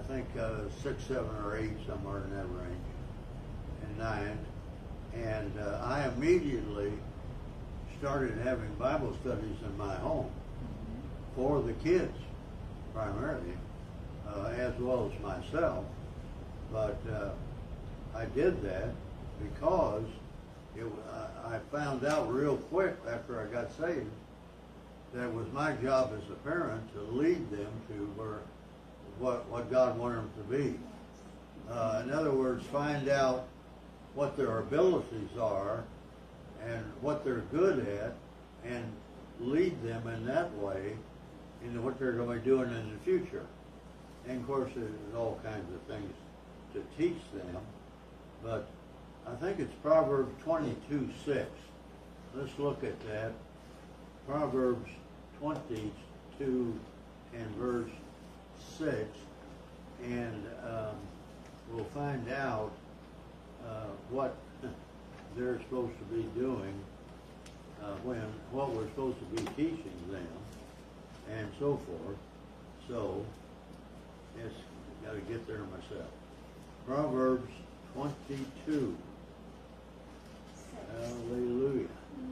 think 6, 7, or 8, somewhere in that range, and 9. And I immediately started having Bible studies in my home for the kids, primarily, as well as myself. But I did that because I found out real quick after I got saved that it was my job as a parent to lead them to what God wanted them to be. In other words, find out what their abilities are and what they're good at, and lead them in that way into what they're going to be doing in the future. And of course, there's all kinds of things to teach them, but I think it's Proverbs 22:6. Let's look at that. Proverbs 22 and verse 6, and we'll find out what they're supposed to be doing, what we're supposed to be teaching them, and so forth. So, yes, got to get there myself. Proverbs 22. Hallelujah.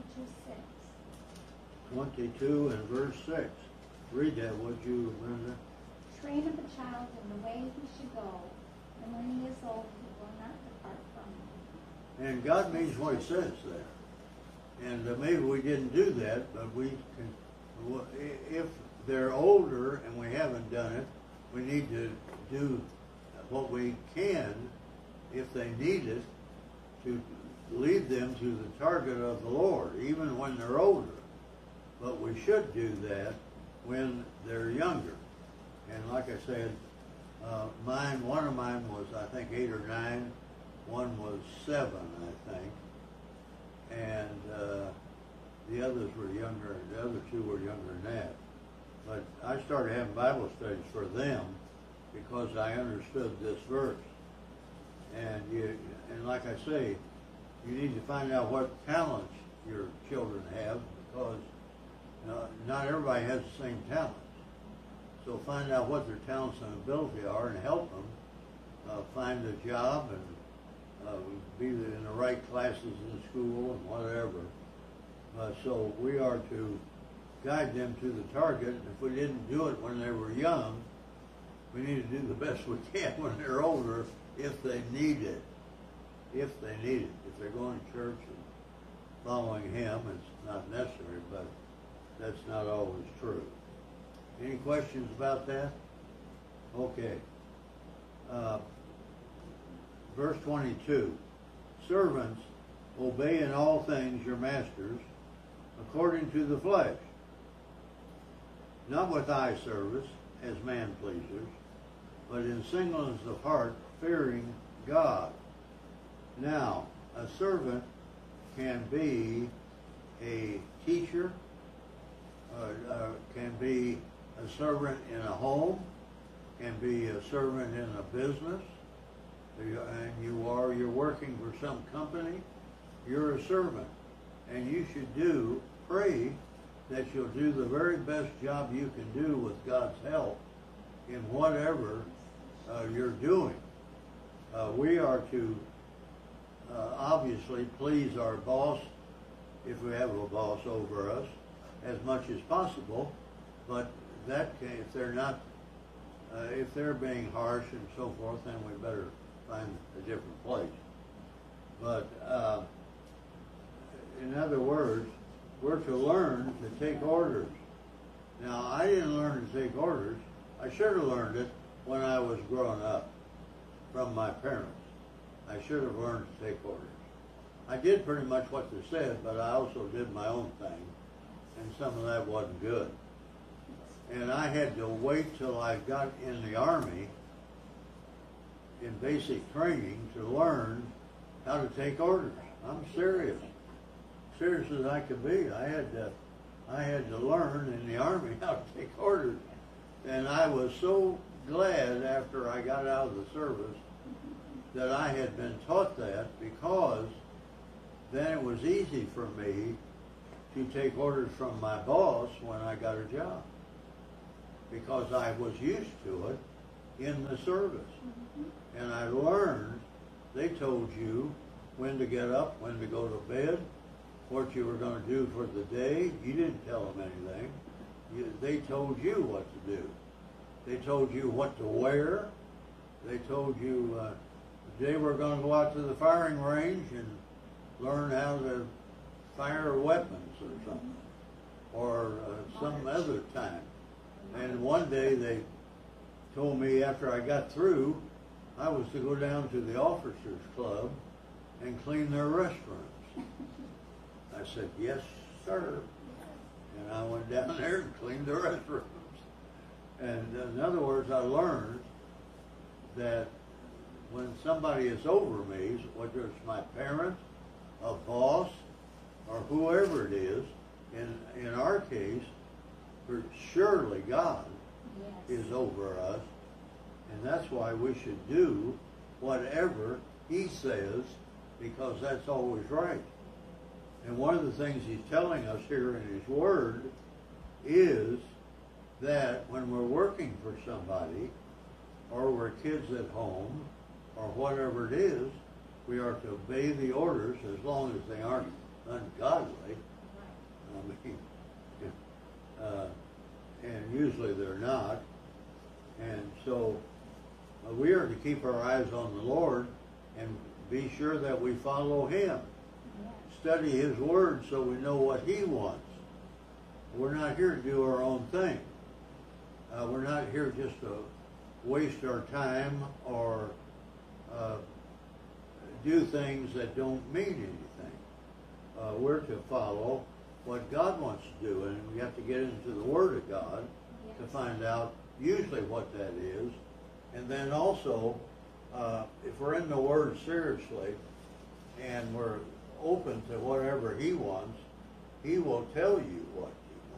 22 and verse 6. Read that, would you, Brenda? Train up a child in the way he should go, and when he is old, he will not depart from it. And God means what he says there. And maybe we didn't do that, but we can, if they're older and we haven't done it, we need to do what we can, if they need it, to lead them to the target of the Lord, even when they're older. But we should do that when they're younger. And like I said, one of mine was, I think, 8 or 9. One was 7, I think. And the others were younger. The other 2 were younger than that. But I started having Bible studies for them because I understood this verse. And like I say, you need to find out what talents your children have, because not everybody has the same talents. So find out what their talents and ability are and help them find a job and be in the right classes in school and whatever. So we are to guide them to the target. And if we didn't do it when they were young, we need to do the best we can when they're older, if they need it. If they need it. If they're going to church and following Him, it's not necessary, but that's not always true. Any questions about that? Okay. Verse 22. Servants, obey in all things your masters, according to the flesh, not with eye service as man pleasers, but in singleness of heart, fearing God. Now, a servant can be a teacher, can be a servant in a home, can be a servant in a business, and you're working for some company, you're a servant. And you should pray that you'll do the very best job you can do with God's help in whatever you're doing. We are to obviously please our boss, if we have a boss over us, as much as possible. But if they're not, if they're being harsh and so forth, then we better find a different place. But in other words, we're to learn to take orders. Now, I didn't learn to take orders. I should have learned it when I was growing up from my parents. I should have learned to take orders. I did pretty much what they said, but I also did my own thing, and some of that wasn't good. And I had to wait till I got in the Army in basic training to learn how to take orders. I'm serious as I could be. I had to learn in the Army how to take orders, and I was so glad after I got out of the service that I had been taught that, because then it was easy for me to take orders from my boss when I got a job, because I was used to it, in the service. And I learned they told you when to get up, when to go to bed, what you were going to do for the day. You didn't tell them anything. They told you what to do. They told you what to wear. They told you today we're going to go out to the firing range and learn how to fire weapons or something, or some other time. And one day they told me after I got through, I was to go down to the officers' club and clean their restrooms. I said, yes, sir. And I went down there and cleaned the restrooms. And in other words, I learned that when somebody is over me, whether it's my parent, a boss, or whoever it is, in our case, surely God is over us. And that's why we should do whatever He says, because that's always right. And one of the things He's telling us here in His Word is that when we're working for somebody, or we're kids at home, or whatever it is, we are to obey the orders as long as they aren't ungodly. I mean, and usually they're not. And so we are to keep our eyes on the Lord and be sure that we follow Him. Study His Word so we know what He wants. We're not here to do our own thing. We're not here just to waste our time or do things that don't mean anything. We're to follow what God wants to do, and we have to get into the Word of God to find out usually what that is. And then also, if we're in the Word seriously and we're open to whatever He wants, He will tell you what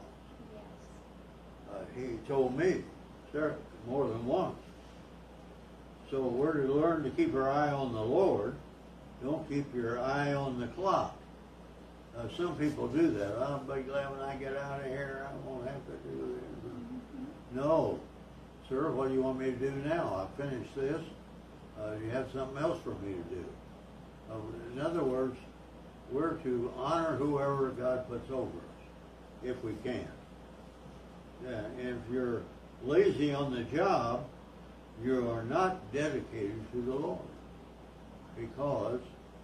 He wants. He told me more than once. So we're to learn to keep our eye on the Lord. Don't keep your eye on the clock. Some people do that. I'll be glad when I get out of here. I won't have to do this. No. Sir, what do you want me to do now? I've finished this. You have something else for me to do. In other words, we're to honor whoever God puts over us, if we can. Yeah, and if you're lazy on the job, you are not dedicated to the Lord. Because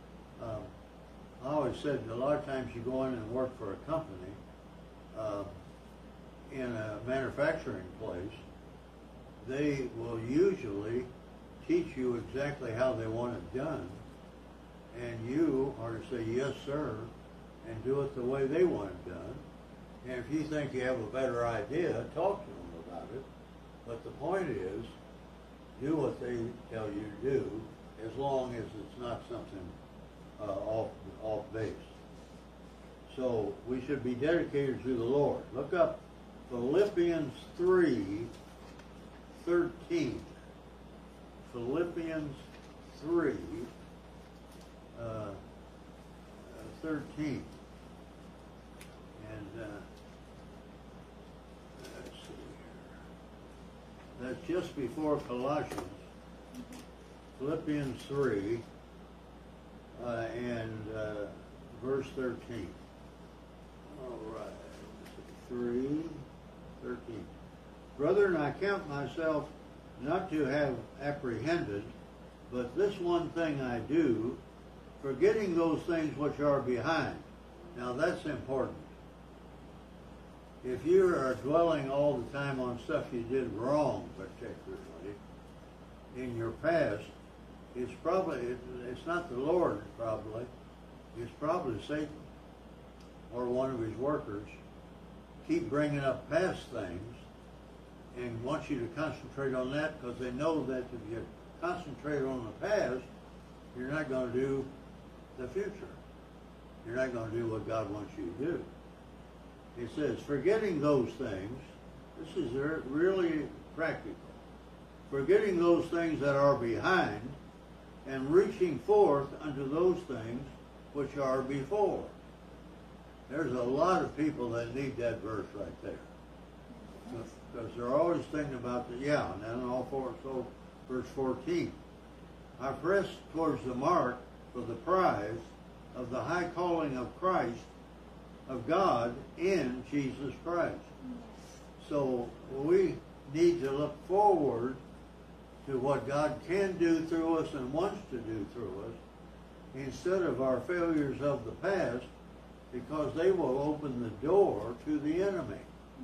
I always said a lot of times you go in and work for a company in a manufacturing place, they will usually teach you exactly how they want it done, and you are to say yes sir and do it the way they want it done. And if you think you have a better idea, talk to them about it. But the point is, do what they tell you to do, as long as it's not something off base. So we should be dedicated to the Lord. Look up Philippians 3:13. Philippians 3:13. And let's see here. That's just before Colossians. Philippians 3 and verse 13. All right. 3:13. Brethren, I count myself not to have apprehended, but this one thing I do, forgetting those things which are behind. Now that's important. If you are dwelling all the time on stuff you did wrong, particularly in your past, it's not the Lord probably, it's probably Satan or one of his workers. Keep bringing up past things and want you to concentrate on that, because they know that if you concentrate on the past, you're not going to do the future. You're not going to do what God wants you to do. It says, forgetting those things, this is really practical, forgetting those things that are behind and reaching forth unto those things which are before. There's a lot of people that need that verse right there. because they're always thinking about the, yeah, and then all four, so verse 14. I press towards the mark for the prize of the high calling of Christ, of God in Jesus Christ. So we need to look forward to what God can do through us and wants to do through us, instead of our failures of the past, because they will open the door to the enemy.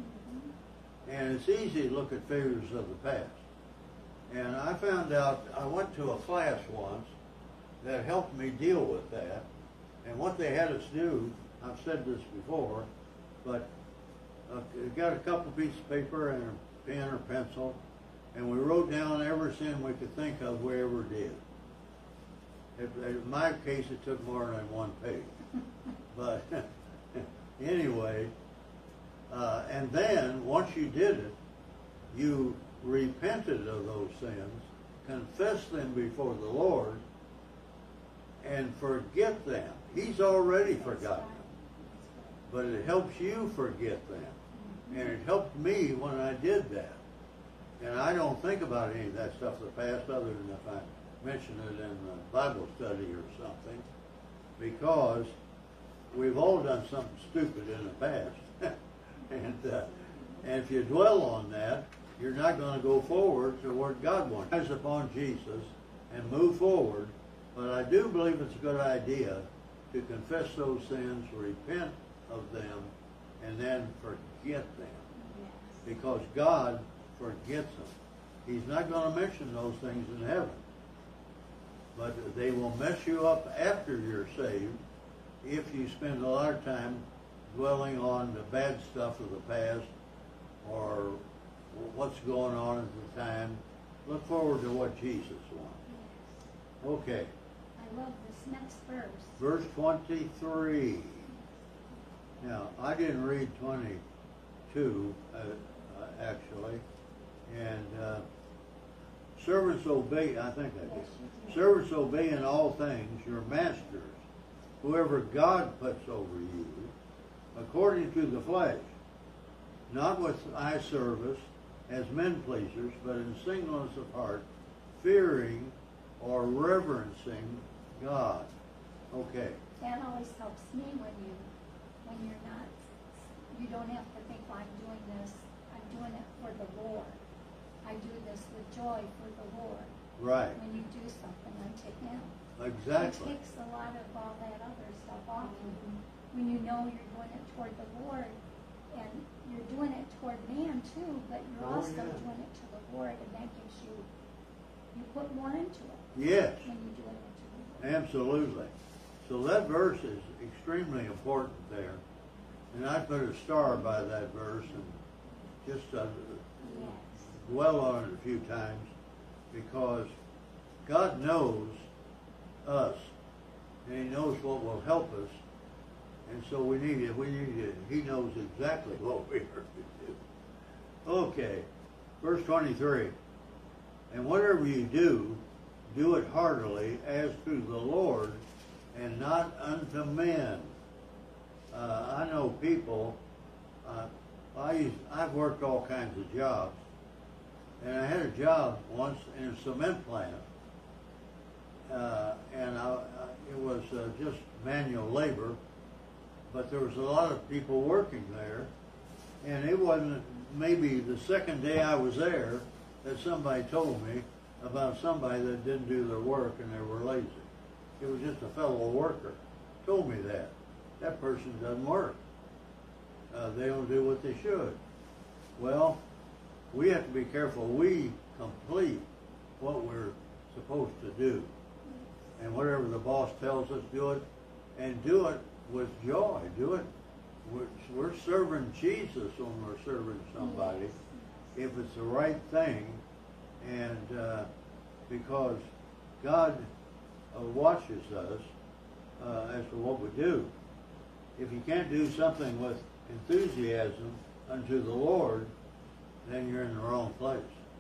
And it's easy to look at failures of the past. And I found out, I went to a class once that helped me deal with that. And what they had us do, I've said this before, but got a couple pieces of paper and a pen or pencil, and we wrote down every sin we could think of we ever did. In my case, it took more than one page. But anyway, and then once you did it, you repented of those sins, confessed them before the Lord, and forget them. He's already forgotten them. But it helps you forget them. And it helped me when I did that. And I don't think about any of that stuff in the past, other than if I mention it in a Bible study or something, because we've all done something stupid in the past. And if you dwell on that, you're not going to go forward to where God wants. Eyes upon Jesus and move forward. But I do believe it's a good idea to confess those sins, repent of them, and then forget them. Because God forgets them. He's not going to mention those things in heaven. But they will mess you up after you're saved if you spend a lot of time dwelling on the bad stuff of the past or what's going on at the time. Look forward to what Jesus wants. Okay. I love this next verse. Verse 23. Now, I didn't read 22, actually. And servants obey, I think I did. Servants obey in all things your masters, whoever God puts over you, according to the flesh, not with eye service as men pleasers, but in singleness of heart, fearing or reverencing God. Okay. That always helps me when you're not, you don't have to think, well, I'm doing this, I'm doing it for the Lord. I do this with joy for the Lord. Right. When you do something unto Him. Exactly. It takes a lot of all that other stuff off you. When you know you're doing it toward the Lord, and you're doing it toward man too, but you're also doing it to the Lord, and that gives you put more into it. Yes. When you're doing it to the Lord. Absolutely. So that verse is extremely important there. And I put a star by that verse and just dwell on it a few times, because God knows us and He knows what will help us, and so we need it. He knows exactly what we are to do. Okay, verse 23. And whatever you do, do it heartily as to the Lord and not unto men. I know people, I've worked all kinds of jobs, and I had a job once in a cement plant, and it was just manual labor, but there was a lot of people working there, and it wasn't maybe the second day I was there that somebody told me about somebody that didn't do their work and they were lazy. It was just a fellow worker told me that. That person doesn't work. They don't do what they should. Well, we have to be careful. We complete what we're supposed to do. And whatever the boss tells us, do it. And do it with joy. Do it. We're serving Jesus when we're serving somebody. If it's the right thing. And because God watches us as to what we do. If you can't do something with enthusiasm unto the Lord, then you're in the wrong place.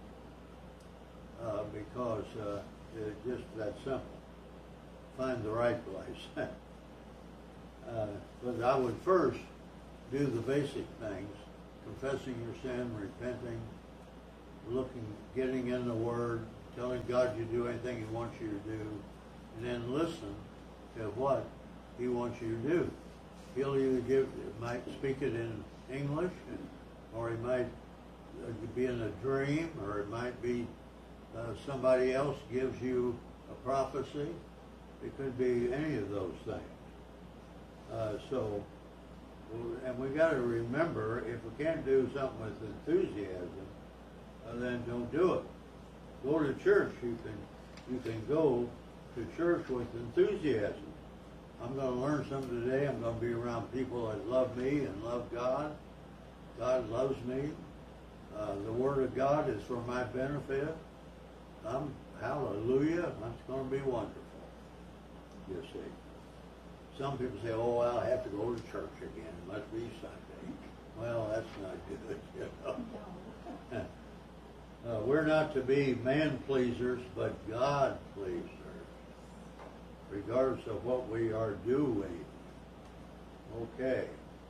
Because it's just that simple. Find the right place. But I would first do the basic things confessing your sin, repenting, looking, getting in the Word, telling God you do anything He wants you to do, and then listen to what He wants you to do. He'll either might speak it in English, or He might be in a dream, or it might be somebody else gives you a prophecy. It could be any of those things. And we got to remember, if we can't do something with enthusiasm, then don't do it. Go to church. You can go to church with enthusiasm. I'm going to learn something today. I'm going to be around people that love me and love God. God loves me. The Word of God is for my benefit. Hallelujah. That's going to be wonderful. You see. Some people say, oh, well, I have to go to church again. It must be Sunday. Well, that's not good, you know. We're not to be man-pleasers, but God-pleasers, regardless of what we are doing. Okay.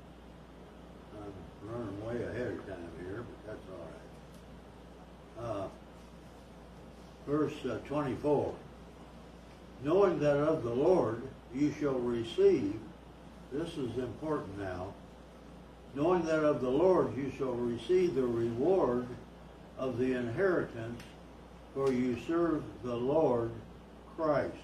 I'm running way ahead of time here, but that's all right. Verse 24. Knowing that of the Lord you shall receive, this is important now, knowing that of the Lord you shall receive the reward of the inheritance, for you serve the Lord Christ.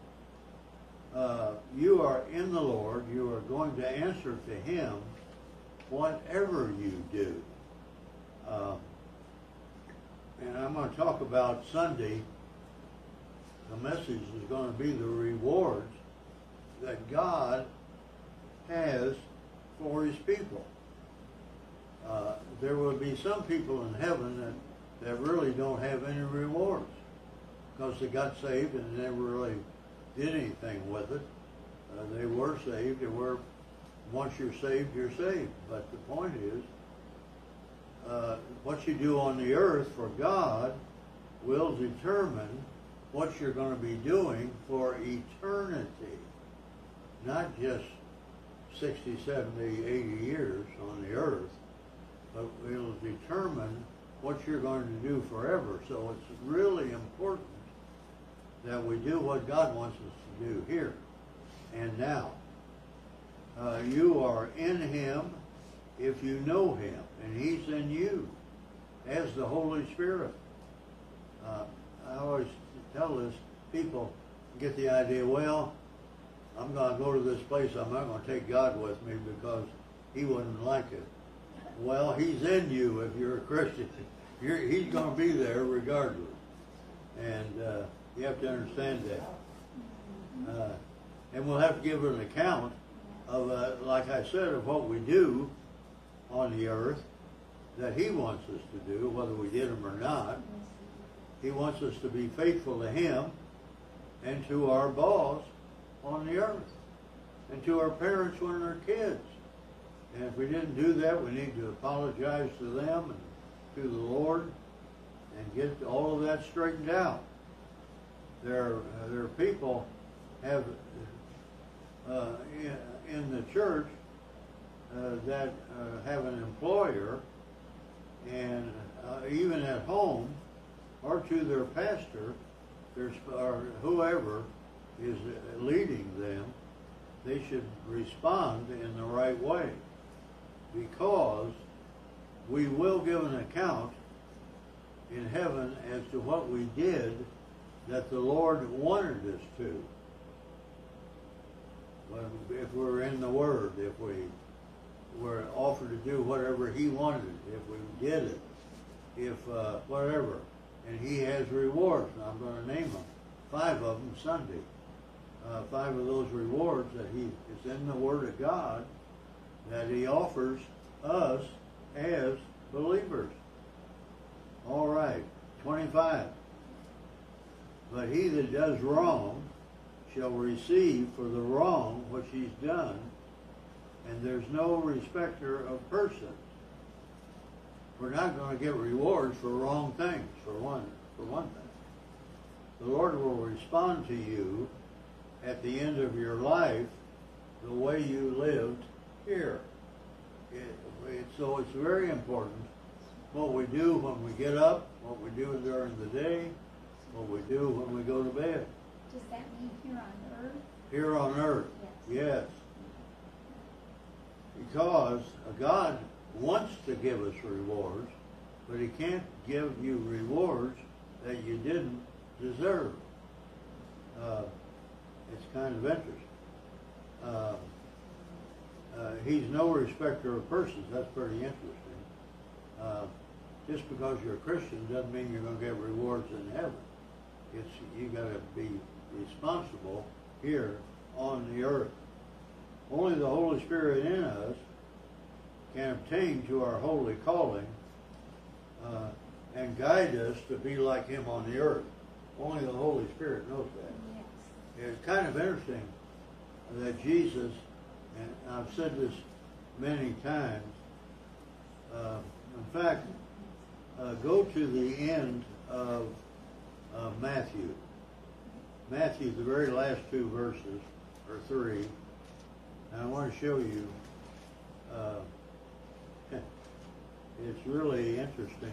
You are in the Lord, you are going to answer to Him whatever you do. And I'm going to talk about Sunday. The message is going to be the rewards that God has for His people. There will be some people in heaven that really don't have any rewards because they got saved and never really did anything with it. They were saved. Once you're saved, you're saved. But the point is, what you do on the earth for God will determine what you're going to be doing for eternity. Not just 60, 70, 80 years on the earth, but it'll determine what you're going to do forever. So it's really important that we do what God wants us to do here and now. You are in Him if you know Him, and He's in you as the Holy Spirit. I always tell this, people get the idea, well, I'm going to go to this place, I'm not going to take God with me because He wouldn't like it. Well, He's in you if you're a Christian. He's going to be there regardless. And you have to understand that. And we'll have to give an account of, like I said, of what we do on the earth that He wants us to do, whether we did them or not. He wants us to be faithful to Him and to our boss on the earth and to our parents when they're kids. And if we didn't do that, we need to apologize to them and to the Lord and get all of that straightened out. There are people have in the church that have an employer, and even at home or to their pastor, or whoever is leading them, they should respond in the right way, because we will give an account in heaven as to what we did that the Lord wanted us to. If we're in the Word, if we were offered to do whatever He wanted, if we did it, if whatever. And He has rewards. And I'm going to name them. 5 of them Sunday. 5 of those rewards that He is in the Word of God that He offers us as believers. All right, 25. But he that does wrong shall receive for the wrong which he's done, and there's no respecter of persons. We're not going to get rewards for wrong things, for one thing. The Lord will respond to you at the end of your life the way you lived here. So it's very important what we do when we get up, what we do during the day, what we do when we go to bed. Does that mean here on earth? Here on earth, yes. Because God wants to give us rewards, but He can't give you rewards that you didn't deserve. It's kind of interesting. He's no respecter of persons. That's pretty interesting. Just because you're a Christian doesn't mean you're going to get rewards in heaven. You got to be responsible here on the earth. Only the Holy Spirit in us can obtain to our holy calling and guide us to be like Him on the earth. Only the Holy Spirit knows that. Yes. It's kind of interesting that Jesus, and I've said this many times, in fact, go to the end of Matthew. Matthew, the very last two verses, or three, and I want to show you, it's really interesting.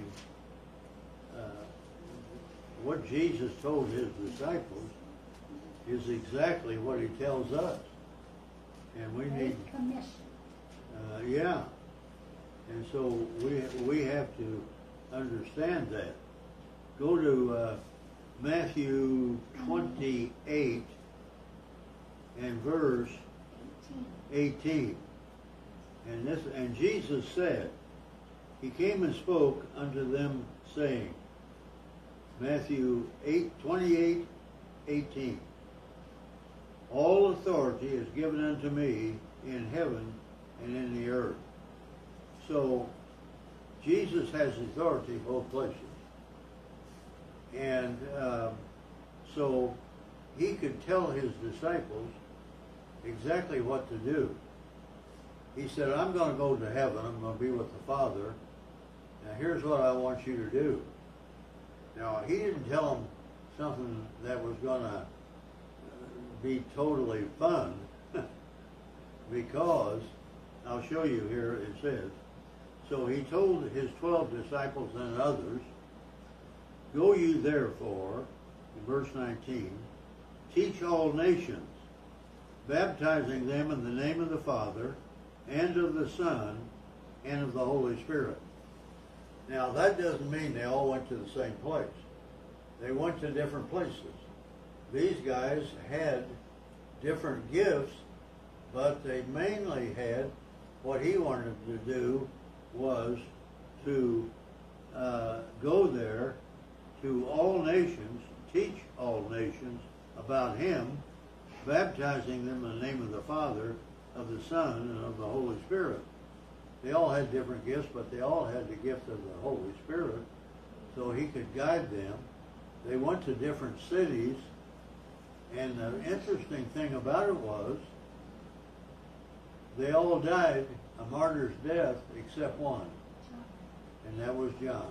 What Jesus told His disciples is exactly what He tells us. And we need commission. Yeah. And so we have to understand that. Go to Matthew 28 and verse 18. And Jesus said, He came and spoke unto them, saying, Matthew 28:18. All authority is given unto me in heaven and in the earth. So Jesus has authority both places. And so He could tell His disciples exactly what to do. He said, I'm going to go to heaven. I'm going to be with the Father. Now here's what I want you to do. Now He didn't tell them something that was going to be totally fun because, I'll show you here, it says, so He told His 12 disciples and others, Go you therefore, in verse 19, teach all nations, baptizing them in the name of the Father, and of the Son, and of the Holy Spirit. Now that doesn't mean they all went to the same place. They went to different places. These guys had different gifts, but they mainly had, what He wanted to do was to go there to all nations, teach all nations about Him, baptizing them in the name of the Father, of the Son, and of the Holy Spirit. They all had different gifts, but they all had the gift of the Holy Spirit, so He could guide them. They went to different cities, and the interesting thing about it was they all died a martyr's death except one, and that was John.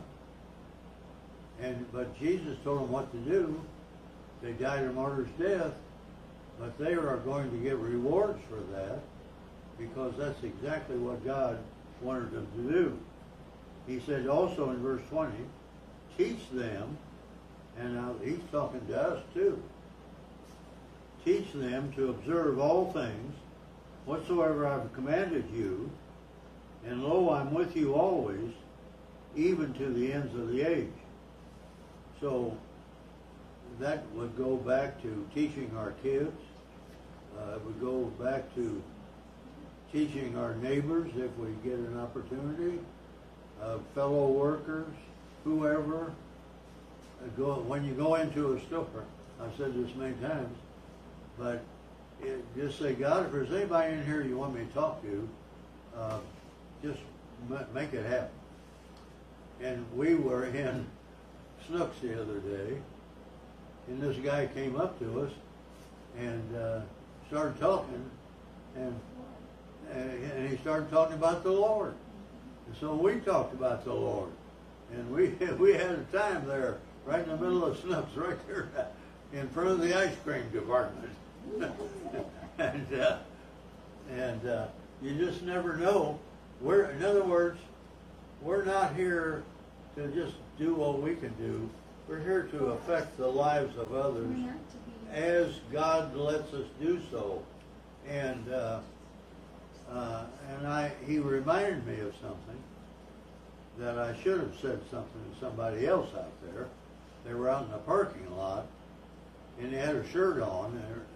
But Jesus told them what to do. They died a martyr's death, but they are going to get rewards for that because that's exactly what God wanted them to do. He said also in verse 20, teach them, and now He's talking to us too, teach them to observe all things whatsoever I've commanded you, and lo, I'm with you always, even to the ends of the age. So that would go back to teaching our kids. It would go back to teaching our neighbors if we get an opportunity, fellow workers, whoever. When you go into a store, I've said this many times, but just say, God, if there's anybody in here you want me to talk to, just make it happen. And we were in Snooks the other day, and this guy came up to us and started talking, and he started talking about the Lord. And so we talked about the Lord, and we had a time there right in the middle of Snooks, right there in front of the ice cream department. and you just never know In other words, we're not here to just do what we can do. We're here to affect the lives of others We're not to be. as God lets us do so. And he reminded me of something that I should have said something to somebody else out there. They were out in the parking lot, and he had a shirt on,